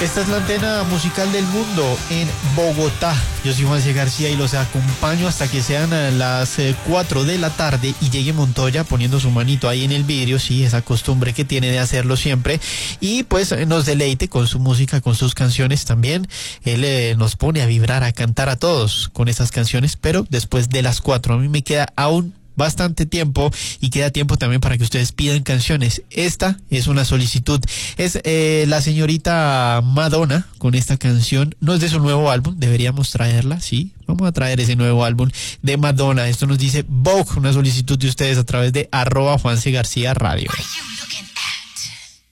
Esta es la antena musical del mundo en Bogotá. Yo soy Juanse García y los acompaño hasta que sean las 4 de la tarde y llegue Montoya poniendo su manito ahí en el vidrio, sí, esa costumbre que tiene de hacerlo siempre, y pues nos deleite con su música, con sus canciones también. Él nos pone a vibrar, a cantar a todos con esas canciones, pero después de las 4. A mí me queda aún bastante tiempo y queda tiempo también para que ustedes pidan canciones. Esta es una solicitud, es la señorita Madonna con esta canción. No es de su nuevo álbum, deberíamos traerla, sí, vamos a traer ese nuevo álbum de Madonna. Esto nos dice Vogue, una solicitud de ustedes a través de @Juanse García Radio.